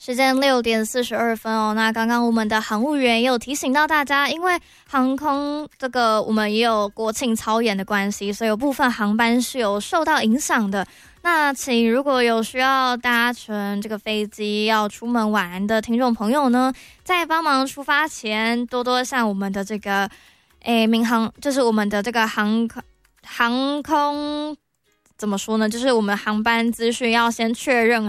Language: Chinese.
时间6:42哦。那刚刚我们的航务员也有提醒到大家，因为航空这个我们也有国庆操演的关系，所以有部分航班是有受到影响的。那请如果有需要搭乘这个飞机要出门玩的听众朋友呢，在帮忙出发前，多多向我们的这个民航，就是我们的这个航空怎么说呢？就是我们航班资讯要先确认